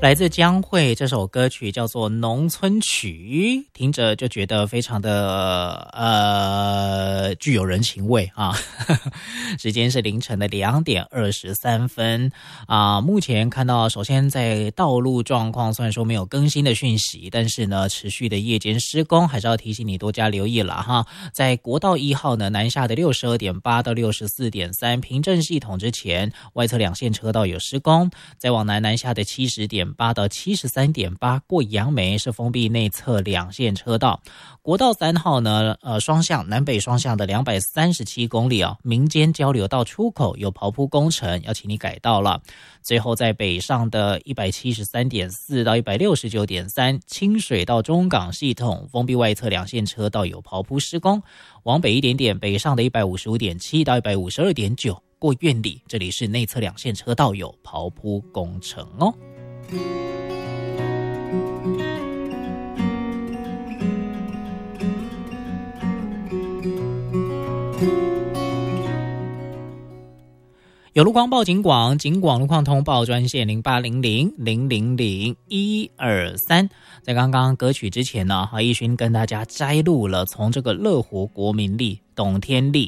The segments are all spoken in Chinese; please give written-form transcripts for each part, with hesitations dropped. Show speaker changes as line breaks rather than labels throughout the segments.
来自江蕙，这首歌曲叫做《农村曲》，听着就觉得非常的具有人情味啊。时间是凌晨的2点23分啊。目前看到，首先在道路状况虽然说没有更新的讯息，但是呢，持续的夜间施工还是要提醒你多加留意了哈。在国道1号呢，南下的62.8到64.3平镇系统之前，外侧2线车道有施工；再往南下的70.8到73.8过杨梅是封闭内侧2线车道。国道3号呢，双向南北双向的237公里啊，民间交流道出口有刨铺工程，要请你改道了。最后在北上的173.4到169.3清水到中港系统封闭外侧2线车道有刨铺施工。往北一点点，北上的155.7到152.9过苑里，这里是内侧2线车道有刨铺工程哦。有路况报警广，警广路况通报专线0800000123。在刚刚歌曲之前呢，奕勋跟大家摘录了从这个乐活国民力、董天义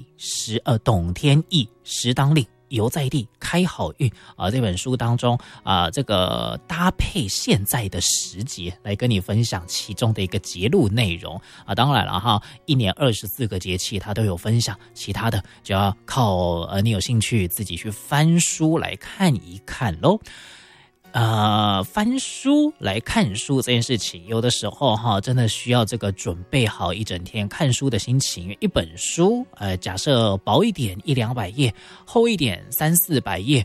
十当令犹在地开好运这本书当中这个搭配现在的时节来跟你分享其中的一个节录内容当然了哈，一年24个节气它都有分享，其他的就要靠你有兴趣自己去翻书来看一看咯。翻书来看书这件事情，有的时候真的需要这个准备好一整天看书的心情。一本书假设薄一点100-200页，厚一点300-400页